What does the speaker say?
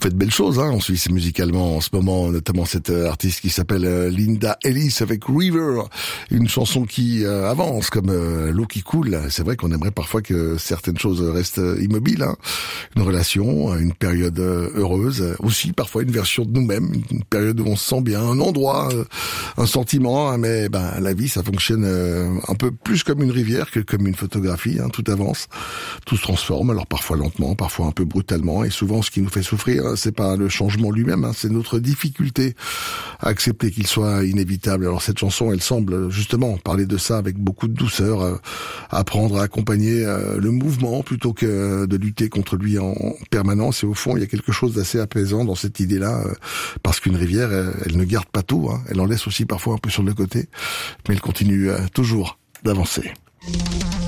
fait de belles choses en Suisse musicalement en ce moment, notamment cette artiste qui s'appelle Linda Ellis avec River, une chanson qui avance comme l'eau qui coule. C'est vrai qu'on aimerait parfois que certaines choses restent immobiles, une relation, une période heureuse, aussi parfois une version de nous-mêmes, une période où on se sent bien, un endroit, un sentiment, mais la vie ça fonctionne un peu plus comme une rivière que comme une photographie, tout avance, tout se transforme, alors parfois lentement, parfois un peu brutalement, et souvent ce qui nous fait souffrir, c'est pas le changement lui-même, c'est notre difficulté à accepter qu'il soit inévitable. Alors cette chanson, elle semble justement parler de ça avec beaucoup de douceur, apprendre à accompagner le mouvement plutôt que de lutter contre lui en permanence. Et au fond, il y a quelque chose d'assez apaisant dans cette idée-là, parce qu'une rivière, elle ne garde pas tout, elle en laisse aussi parfois un peu sur le côté, mais elle continue toujours d'avancer.